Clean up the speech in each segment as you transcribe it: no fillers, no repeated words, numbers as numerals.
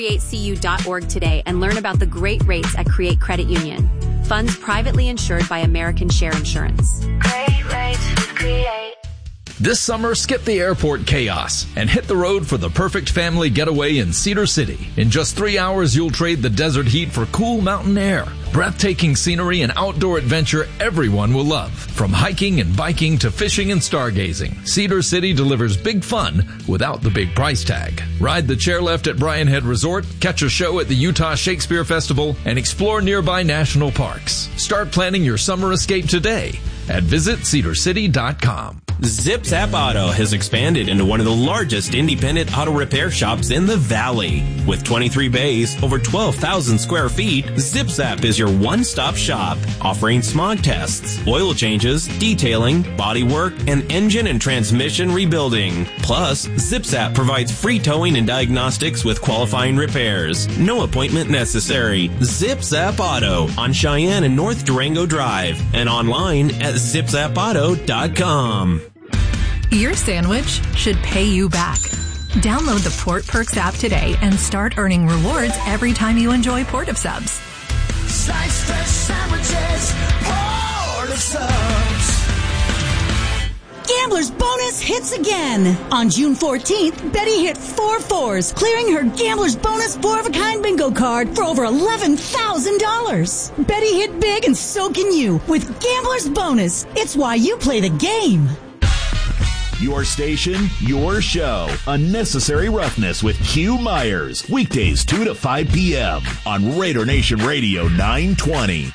CreateCU.org today and learn about the great rates at Create Credit Union. Funds privately insured by American Share Insurance. Great rates with Create. This summer, skip the airport chaos and hit the road for the perfect family getaway in Cedar City. In just 3 hours, you'll trade the desert heat for cool mountain air. Breathtaking scenery and outdoor adventure everyone will love. From hiking and biking to fishing and stargazing, Cedar City delivers big fun without the big price tag. Ride the chairlift at Bryan Head Resort, catch a show at the Utah Shakespeare Festival, and explore nearby national parks. Start planning your summer escape today at visitcedarcity.com. Zip Zap Auto has expanded into one of the largest independent auto repair shops in the Valley. With 23 bays, over 12,000 square feet, Zip Zap is your one-stop shop, offering smog tests, oil changes, detailing, body work, and engine and transmission rebuilding. Plus, Zip Zap provides free towing and diagnostics with qualifying repairs. No appointment necessary. Zip Zap Auto on Cheyenne and North Durango Drive and online at zipzapauto.com. Your sandwich should pay you back. Download the Port Perks app today and start earning rewards every time you enjoy Port of Subs. Sliced fresh sandwiches, Port of Subs. Gambler's Bonus hits again. On June 14th, Betty hit 4 4s, clearing her Gambler's Bonus 4-of-a-kind bingo card for over $11,000. Betty hit big and so can you with Gambler's Bonus. It's why you play the game. Your station, your show. Unnecessary Roughness with Hugh Myers. Weekdays 2 to 5 p.m. on Raider Nation Radio 920.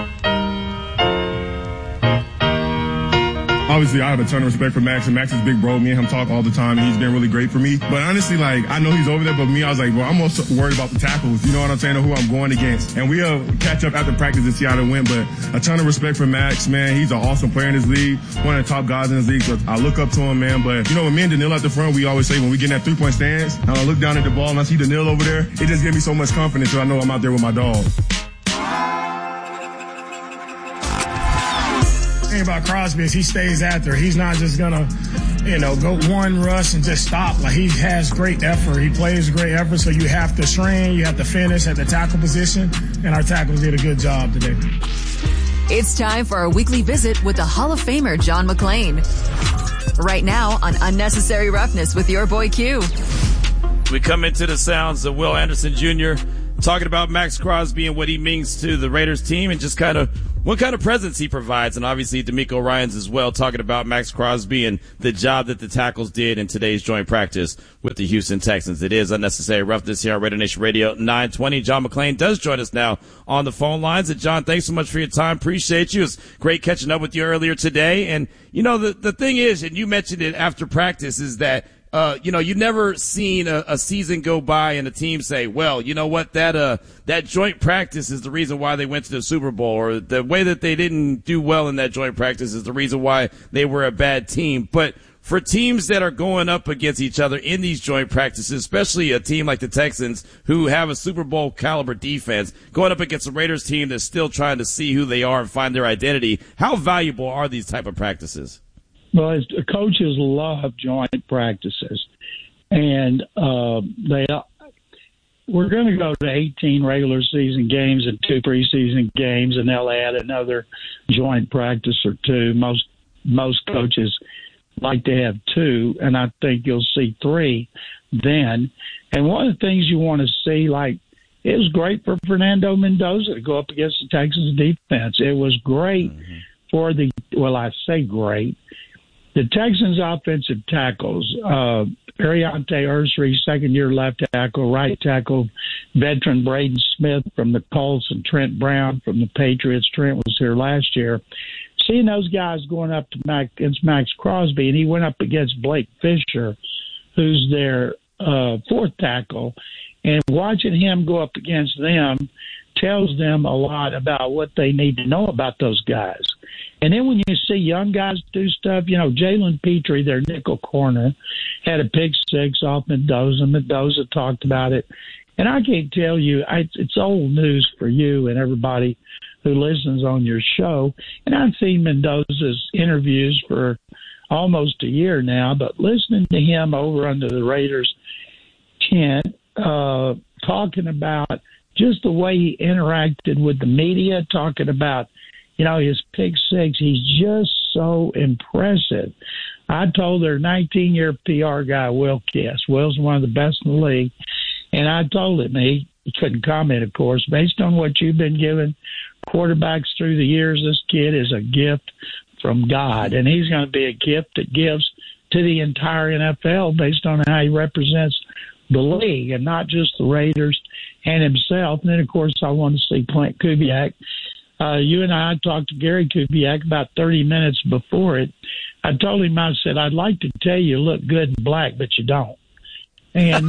Obviously, I have a ton of respect for Max, and Max is big bro. Me and him talk all the time, and he's been really great for me. But honestly, I know he's over there, but me, I was like, well, I'm most worried about the tackles. You know what I'm saying? Or who I'm going against. And we'll catch up after practice and see how they went. But a ton of respect for Max, man. He's an awesome player in this league, one of the top guys in this league. So I look up to him, man. But, when me and Daniil at the front, we always say when we get in that three-point stance, and I look down at the ball and I see Daniil over there, it just gives me so much confidence, so I know I'm out there with my dog. About Crosby is he stays after. He's not just gonna, go one rush and just stop. Like, he has great effort. He plays great effort. So you have to strain, you have to finish at the tackle position, and our tackles did a good job today. It's time for our weekly visit with the Hall of Famer John McClain. Right now on Unnecessary Roughness with your boy Q. We come into the sounds of Will Anderson Jr. talking about Max Crosby and what he means to the Raiders team and just kind of what kind of presence he provides. And obviously DeMeco Ryans as well, talking about Max Crosby and the job that the tackles did in today's joint practice with the Houston Texans. It is Unnecessary Roughness here on Raider Nation Radio 920. John McClain does join us now on the phone lines. And John, thanks so much for your time. Appreciate you. It's great catching up with you earlier today. And, the thing is, and you mentioned it after practice, is that you've never seen a season go by and a team say, well, you know what, that joint practice is the reason why they went to the Super Bowl, or the way that they didn't do well in that joint practice is the reason why they were a bad team. But for teams that are going up against each other in these joint practices, especially a team like the Texans who have a Super Bowl caliber defense, going up against a Raiders team that's still trying to see who they are and find their identity, how valuable are these type of practices? Well, coaches love joint practices, and we're going to go to 18 regular season games and 2 preseason games, and they'll add another joint practice or 2. Most coaches like to have 2, and I think you'll see 3 then. And one of the things you want to see, it was great for Fernando Mendoza to go up against the Texans defense. It was great for I say great. The Texans' offensive tackles, Ariante Ursary, second-year left tackle, right tackle, veteran Braden Smith from the Colts, and Trent Brown from the Patriots. Trent was here last year. Seeing those guys going up against Max Crosby, and he went up against Blake Fisher, who's their fourth tackle, and watching him go up against them tells them a lot about what they need to know about those guys. And then when you see young guys do stuff, Jalen Petrie, their nickel corner, had a pick 6 off Mendoza. Mendoza talked about it. And I can't tell you, it's old news for you and everybody who listens on your show. And I've seen Mendoza's interviews for almost a year now, but listening to him over under the Raiders tent, talking about just the way he interacted with the media, talking about, his pick six. He's just so impressive. I told their 19-year PR guy, Will Kiss. Will's one of the best in the league. And I told him, he couldn't comment, of course, based on what you've been giving quarterbacks through the years, this kid is a gift from God. And he's going to be a gift that gives to the entire NFL based on how he represents the league and not just the Raiders and himself. And then, of course, I want to see Clint Kubiak. You and I talked to Gary Kubiak about 30 minutes before it. I told him, I said, I'd like to tell you look good in black, but you don't. And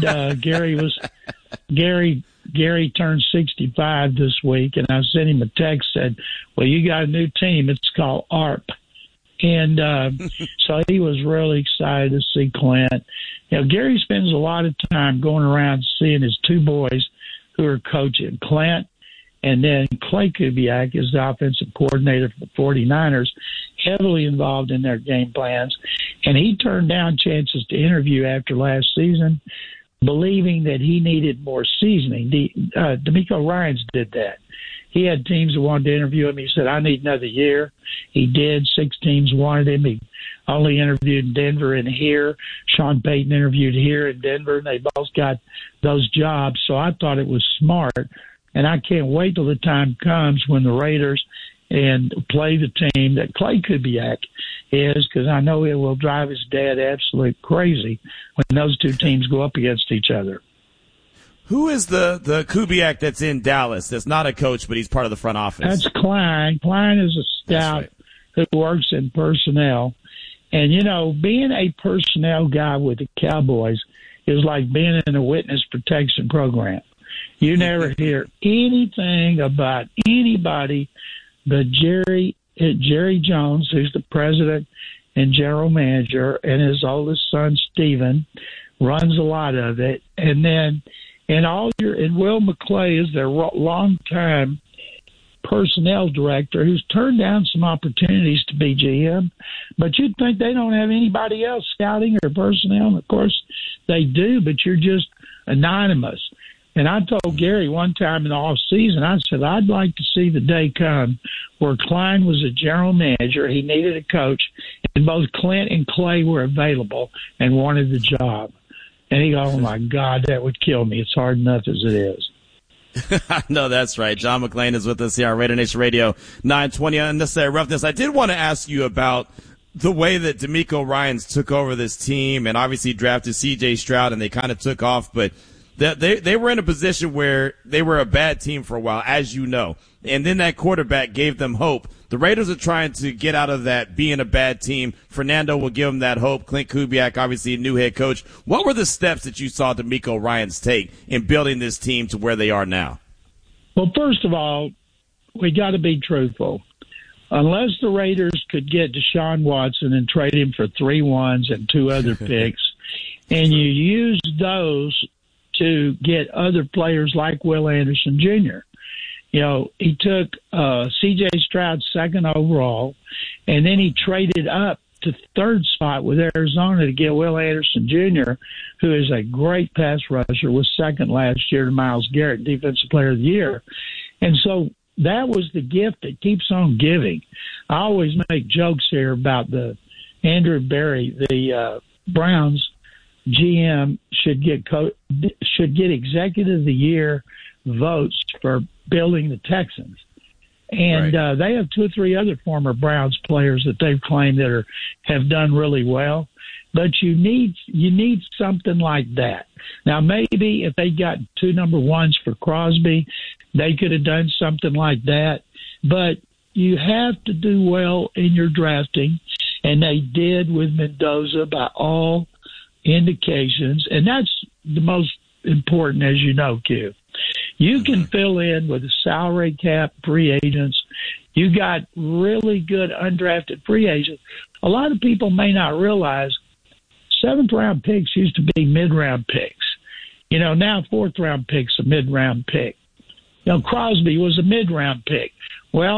Gary turned 65 this week, and I sent him a text, said, well, you got a new team. It's called ARP. And so he was really excited to see Clint. Gary spends a lot of time going around seeing his two boys who are coaching, Clint, and then Clay Kubiak is the offensive coordinator for the 49ers, heavily involved in their game plans. And he turned down chances to interview after last season, believing that he needed more seasoning. DeMeco Ryans did that. He had teams that wanted to interview him. He said, I need another year. He did. 6 teams wanted him. He only interviewed in Denver and here. Sean Payton interviewed here in Denver, and they both got those jobs. So I thought it was smart. And I can't wait till the time comes when the Raiders and play the team that Clay Kubiak is, because I know it will drive his dad absolutely crazy when those two teams go up against each other. Who is the Kubiak that's in Dallas that's not a coach, but he's part of the front office? That's Klein. Klein is a scout who works in personnel. And, being a personnel guy with the Cowboys is like being in a witness protection program. You never hear anything about anybody but Jerry Jones, who's the president and general manager, and his oldest son, Steven, runs a lot of it. And then and Will McClay is their longtime personnel director, who's turned down some opportunities to be GM. But you'd think they don't have anybody else scouting or personnel. And of course they do, but you're just anonymous. And I told Gary one time in the off season, I said, I'd like to see the day come where Klein was a general manager. He needed a coach, and both Clint and Clay were available and wanted the job. And he goes, oh, my God, that would kill me. It's hard enough as it is. No, that's right. John McClain is with us here on Raider Nation Radio 920 Unnecessary Roughness. I did want to ask you about the way that DeMeco Ryans took over this team, and obviously drafted C.J. Stroud, and they kind of took off, but they were in a position where they were a bad team for a while, as you know. And then that quarterback gave them hope. The Raiders are trying to get out of that being a bad team. Fernando will give them that hope. Clint Kubiak, obviously a new head coach. What were the steps that you saw DeMeco Ryans take in building this team to where they are now? Well, first of all, we got to be truthful. Unless the Raiders could get Deshaun Watson and trade him for 3 ones and 2 other picks, and you use those to get other players like Will Anderson Jr. He took C.J. Stroud 2nd overall, and then he traded up to 3rd spot with Arizona to get Will Anderson Jr., who is a great pass rusher, was 2nd last year to Myles Garrett, Defensive Player of the Year. And so that was the gift that keeps on giving. I always make jokes here about the Andrew Berry, the Browns GM should get Executive of the Year votes for building the Texans. And they have 2 or 3 other former Browns players that they've claimed that have done really well. But you need something like that. Now, maybe if they got 2 number 1s for Crosby, they could have done something like that. But you have to do well in your drafting, and they did with Mendoza by all indications, and that's the most important, as you know, Q. You can fill in with a salary cap, free agents. You got really good undrafted free agents. A lot of people may not realize 7th-round picks used to be mid-round picks. Now 4th-round pick's a mid-round pick. Crosby was a mid-round pick. Well,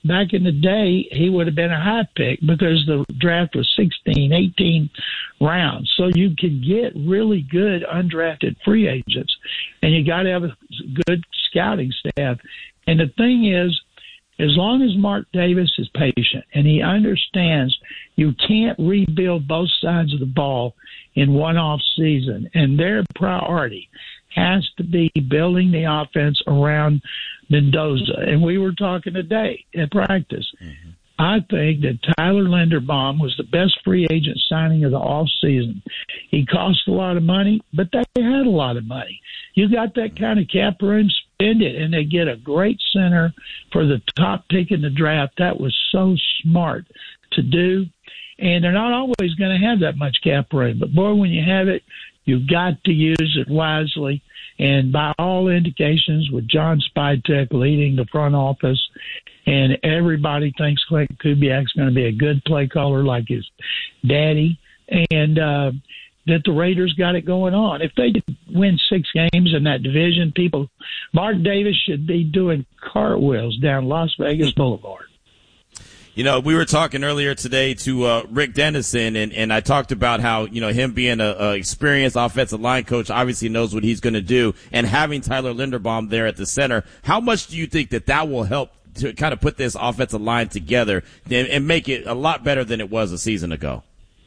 back in the day, he would have been a high pick because the draft was 16, 18 rounds. So you could get really good undrafted free agents, and you got to have a good scouting staff. And the thing is, as long as Mark Davis is patient and he understands you can't rebuild both sides of the ball in one off season, and their priority has to be building the offense around Mendoza. And we were talking today at practice. Mm-hmm. I think that Tyler Linderbaum was the best free agent signing of the off season. He cost a lot of money, but they had a lot of money. You got that kind of cap room, spend it, and they get a great center for the top pick in the draft. That was so smart to do. And they're not always going to have that much cap room. But, boy, when you have it, you've got to use it wisely. And by all indications, with John Spytek leading the front office, and everybody thinks Clint Kubiak's going to be a good play caller like his daddy, and that the Raiders got it going on. If they win 6 games in that division, Mark Davis should be doing cartwheels down Las Vegas Boulevard. You know, we were talking earlier today to Rick Dennison, and I talked about how, you know, him being a experienced offensive line coach obviously knows what he's going to do, and having Tyler Linderbaum there at the center. How much do you think that will help to kind of put this offensive line together and make it a lot better than it was a season ago?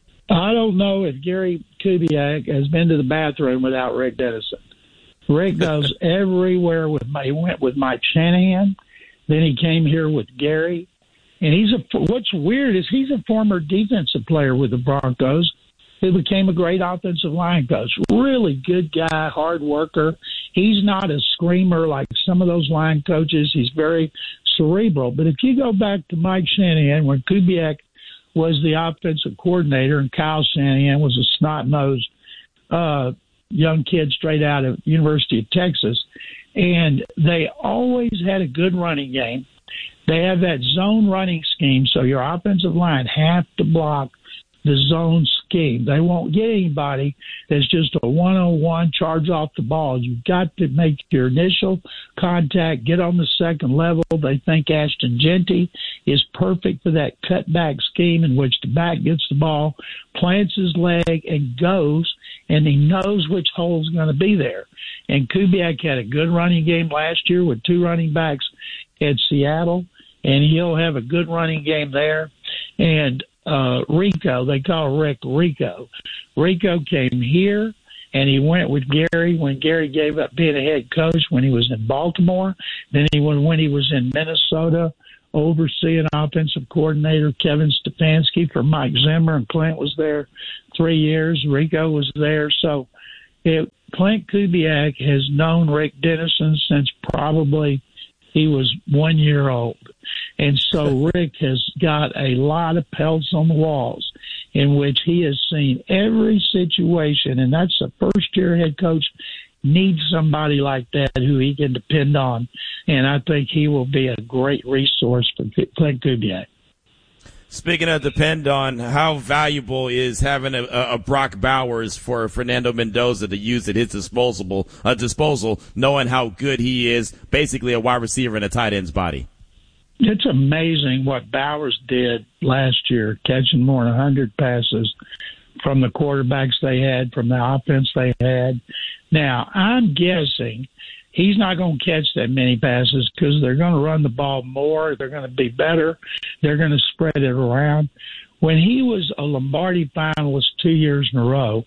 I don't know if Gary Kubiak has been to the bathroom without Rick Dennison. Rick goes everywhere he went with Mike Shanahan. Then he came here with Gary. And what's weird is he's a former defensive player with the Broncos who became a great offensive line coach. Really good guy, hard worker. He's not a screamer like some of those line coaches. He's very cerebral. But if you go back to Mike Shanahan, when Kubiak was the offensive coordinator and Kyle Shanahan was a snot-nosed young kid straight out of University of Texas, and they always had a good running game. They have that zone running scheme, so your offensive line have to block the zone scheme. They won't get anybody that's just a one-on-one charge off the ball. You've got to make your initial contact, get on the second level. They think Ashton Jeanty is perfect for that cutback scheme in which the back gets the ball, plants his leg, and goes, and he knows which hole is going to be there. And Kubiak had a good running game last year with 2 running backs at Seattle, and he'll have a good running game there. And Rico, they call Rick Rico. Rico came here, and he went with Gary when Gary gave up being a head coach when he was in Baltimore. Then when he was in Minnesota, overseeing offensive coordinator Kevin Stefanski for Mike Zimmer, and Clint was there 3 years. Rico was there. So Clint Kubiak has known Rick Dennison since probably he was 1 year old. And so Rick has got a lot of pelts on the walls in which he has seen every situation, and that's a first-year head coach needs somebody like that who he can depend on, and I think he will be a great resource for Clint Kubiak. Speaking of depend on, how valuable is having a Brock Bowers for Fernando Mendoza to use at his disposal, knowing how good he is, basically a wide receiver in a tight end's body? It's amazing what Bowers did last year, catching more than 100 passes from the quarterbacks they had, from the offense they had. Now, I'm guessing he's not going to catch that many passes because they're going to run the ball more. They're going to be better. They're going to spread it around. When he was a Lombardi finalist 2 years in a row,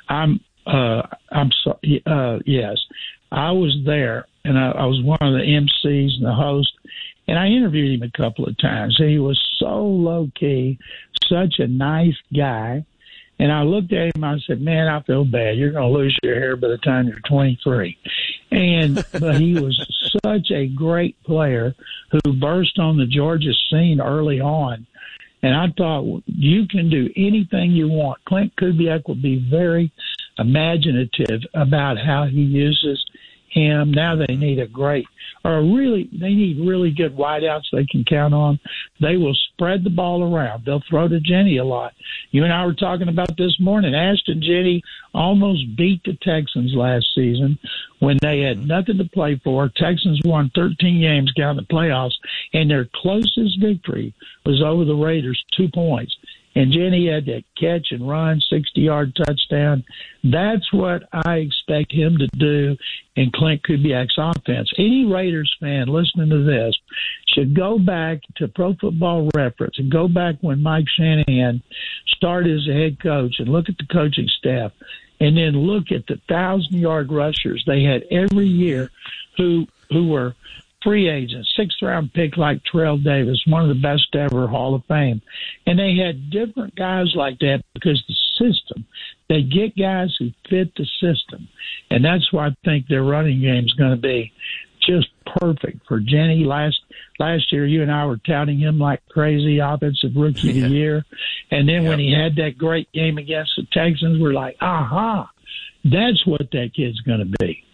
yes, I was there, and I was one of the MCs and the host, and I interviewed him a couple of times. He was so low-key, such a nice guy. And I looked at him, I said, man, I feel bad. You're going to lose your hair by the time you're 23. But he was such a great player who burst on the Georgia scene early on. And I thought, you can do anything you want. Clint Kubiak will be very imaginative about how he uses him. Now they need they need really good wideouts they can count on. They will spread the ball around. They'll throw to Jenny a lot. You and I were talking about this morning. Ashton Jenny almost beat the Texans last season when they had nothing to play for. Texans won 13 games, got in the playoffs, and their closest victory was over the Raiders, 2 points. And Jenny had that catch and run, 60-yard touchdown. That's what I expect him to do in Clint Kubiak's offense. Any Raiders fan listening to this should go back to Pro Football Reference and go back when Mike Shanahan started as a head coach and look at the coaching staff and then look at the 1,000-yard rushers they had every year who were free agents, sixth-round pick like Terrell Davis, one of the best ever, Hall of Fame. And they had different guys like that because the system, they get guys who fit the system. And that's why I think their running game is going to be just perfect for Jenny. Last year, you and I were touting him like crazy, offensive rookie of the year. And then when he had that great game against the Texans, we're like, aha, that's what that kid's going to be.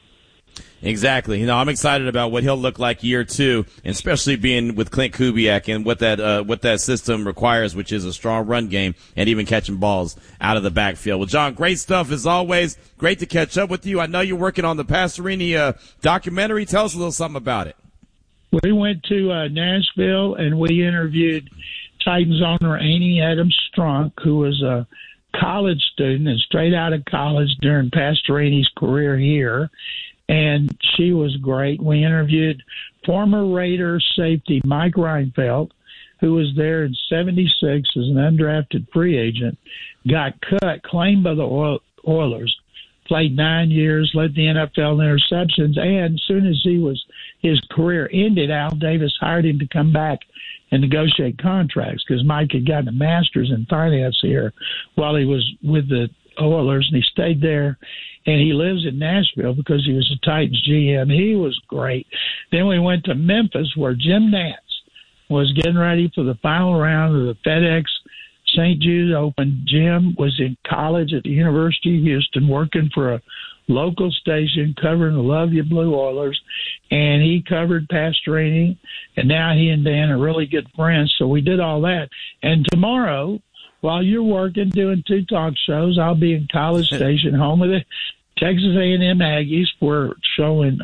Exactly. I'm excited about what he'll look like year 2, and especially being with Clint Kubiak and what that system requires, which is a strong run game and even catching balls out of the backfield. Well, John, great stuff as always. Great to catch up with you. I know you're working on the Pastorini documentary. Tell us a little something about it. We went to Nashville and we interviewed Titans owner Amy Adams Strunk, who was a college student and straight out of college during Pastorini's career here. And she was great. We interviewed former Raider safety Mike Reinfeldt, who was there in 76 as an undrafted free agent, got cut, claimed by the Oilers, played 9 years, led the NFL in interceptions, and as soon as his career ended, Al Davis hired him to come back and negotiate contracts because Mike had gotten a master's in finance here while he was with the Oilers, and he stayed there. And he lives in Nashville because he was a Titans GM. He was great. Then we went to Memphis where Jim Nantz was getting ready for the final round of the FedEx St. Jude Open. Jim was in college at the University of Houston working for a local station covering the Love You Blue Oilers, and he covered Pastorini, and now he and Dan are really good friends. So we did all that. And tomorrow, while you're working, doing 2 talk shows, I'll be in College Station, home of the Texas A&M Aggies. We're showing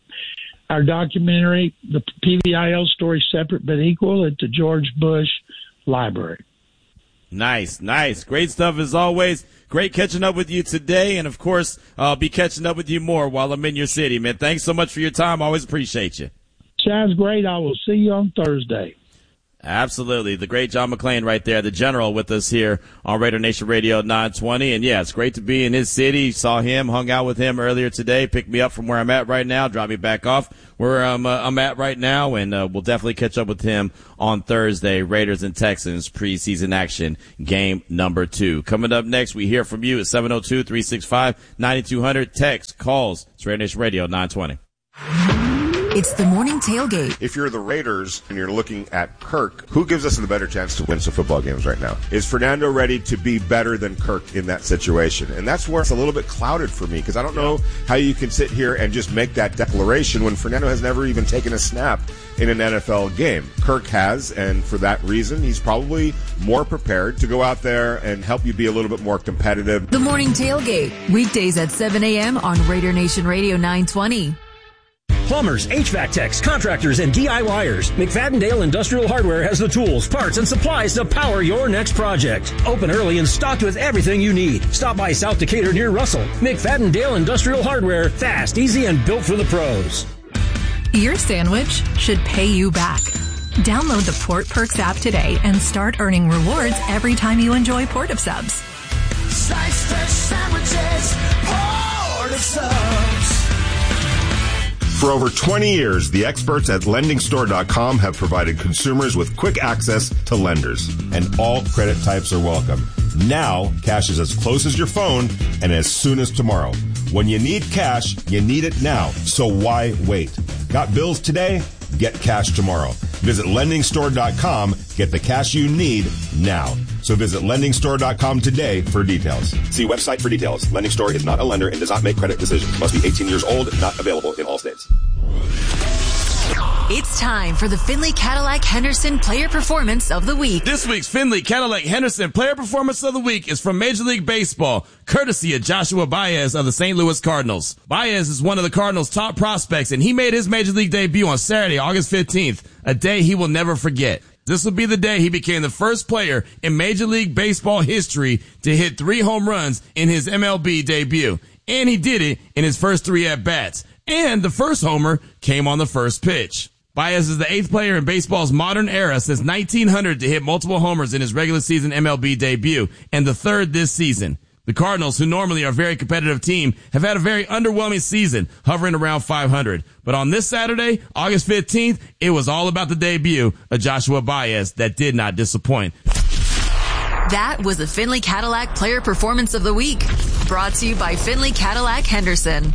our documentary, the PVIL story, Separate but Equal, at the George Bush Library. Nice. Great stuff as always. Great catching up with you today. And, of course, I'll be catching up with you more while I'm in your city, man. Thanks so much for your time. I always appreciate you. Sounds great. I will see you on Thursday. Absolutely. The great John McClain right there, the general with us here on Raider Nation Radio 920. And yeah, it's great to be in his city. Saw him, hung out with him earlier today, picked me up from where I'm at right now, dropped me back off where I'm at right now. And we'll definitely catch up with him on Thursday. Raiders and Texans preseason action, game number 2. Coming up next, we hear from you at 702-365-9200. Text, calls. It's Raider Nation Radio 920. It's the morning tailgate. If you're the Raiders and you're looking at Kirk, who gives us the better chance to win some football games right now? Is Fernando ready to be better than Kirk in that situation? And that's where it's a little bit clouded for me because I don't know how you can sit here and just make that declaration when Fernando has never even taken a snap in an NFL game. Kirk has, and for that reason, he's probably more prepared to go out there and help you be a little bit more competitive. The morning tailgate, weekdays at 7 a.m. on Raider Nation Radio 920. Plumbers, HVAC techs, contractors, and DIYers. McFadden-Dale Industrial Hardware has the tools, parts, and supplies to power your next project. Open early and stocked with everything you need. Stop by South Decatur near Russell. McFadden-Dale Industrial Hardware. Fast, easy, and built for the pros. Your sandwich should pay you back. Download the Port Perks app today and start earning rewards every time you enjoy Port of Subs. Sliced fresh sandwiches, Port of Subs. For over 20 years, the experts at LendingStore.com have provided consumers with quick access to lenders, and all credit types are welcome. Now, cash is as close as your phone and as soon as tomorrow. When you need cash, you need it now, so why wait? Got bills today? Get cash tomorrow. Visit LendingStore.com. Get the cash you need now. So visit LendingStore.com today for details. See website for details. Lending Store is not a lender and does not make credit decisions. Must be 18 years old. Not available in all states. It's time for the Findlay Cadillac Henderson Player Performance of the Week. This week's Findlay Cadillac Henderson Player Performance of the Week is from Major League Baseball, courtesy of Joshua Baez of the St. Louis Cardinals. Baez is one of the Cardinals' top prospects, and he made his Major League debut on Saturday, August 15th, a day he will never forget. This will be the day he became the first player in Major League Baseball history to hit 3 home runs in his MLB debut. And he did it in his first 3 at-bats. And the first homer came on the first pitch. Baez is the 8th player in baseball's modern era since 1900 to hit multiple homers in his regular season MLB debut, and the 3rd this season. The Cardinals, who normally are a very competitive team, have had a very underwhelming season, hovering around 500. But on this Saturday, August 15th, it was all about the debut of Joshua Baez that did not disappoint. That was the Findlay Cadillac Player Performance of the Week, brought to you by Findlay Cadillac Henderson.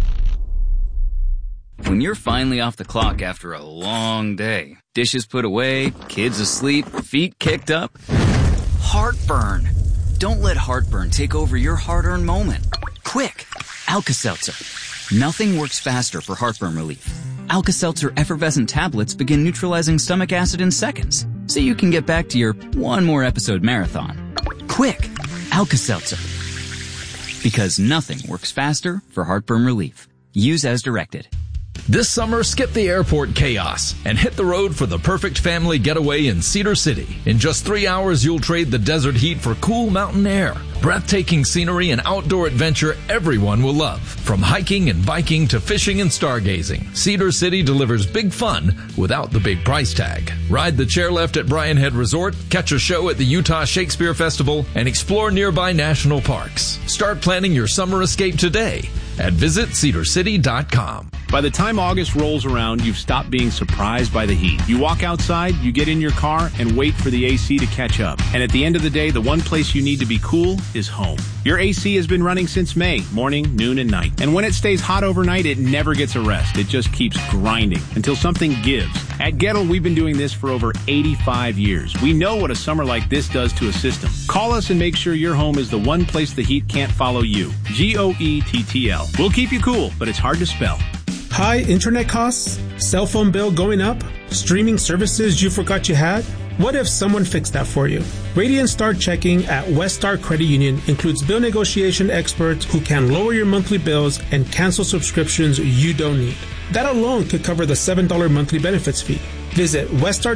When you're finally off the clock after a long day, dishes put away, kids asleep, feet kicked up, heartburn. Don't let heartburn take over your hard-earned moment. Quick, Alka-Seltzer. Nothing works faster for heartburn relief. Alka-Seltzer effervescent tablets begin neutralizing stomach acid in seconds, so you can get back to your one more episode marathon. Quick, Alka-Seltzer. Because nothing works faster for heartburn relief. Use as directed. This summer, skip the airport chaos and hit the road for the perfect family getaway in Cedar City. In just 3 hours, you'll trade the desert heat for cool mountain air. Breathtaking scenery and outdoor adventure everyone will love. From hiking and biking to fishing and stargazing, Cedar City delivers big fun without the big price tag. Ride the chairlift at Bryan Head Resort, catch a show at the Utah Shakespeare Festival, and explore nearby national parks. Start planning your summer escape today at visitcedarcity.com. By the time August rolls around, you've stopped being surprised by the heat. You walk outside, you get in your car, and wait for the AC to catch up. And at the end of the day, the one place you need to be cool is home. Your AC has been running since May, morning, noon, and night. And when it stays hot overnight, it never gets a rest. It just keeps grinding until something gives. At Gettle, we've been doing this for over 85 years. We know what a summer like this does to a system. Call us and make sure your home is the one place the heat can't follow you. GOETTL. We'll keep you cool, but it's hard to spell. High internet costs? Cell phone bill going up? Streaming services you forgot you had? What if someone fixed that for you? Radiant Star Checking at West Star Credit Union includes bill negotiation experts who can lower your monthly bills and cancel subscriptions you don't need. That alone could cover the $7 monthly benefits fee. Visit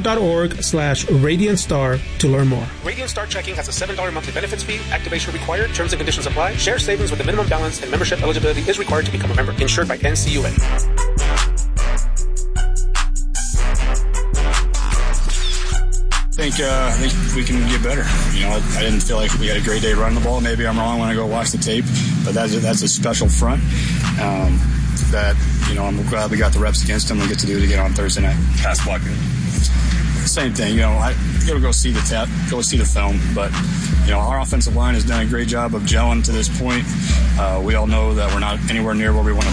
weststar.org/RadiantStar to learn more. Radiant Star Checking has a $7 monthly benefits fee. Activation required. Terms and conditions apply. Share savings with a minimum balance and membership eligibility is required to become a member. Insured by NCUA. I think we can get better. You know, I didn't feel like we had a great day running the ball. Maybe I'm wrong when I go watch the tape, but that's a special front that, you know, I'm glad we got the reps against them and get to do it again on Thursday night. Pass blocking. Same thing. You know, I got to go see the film, but, you know, our offensive line has done a great job of gelling to this point. We all know that we're not anywhere near where we want to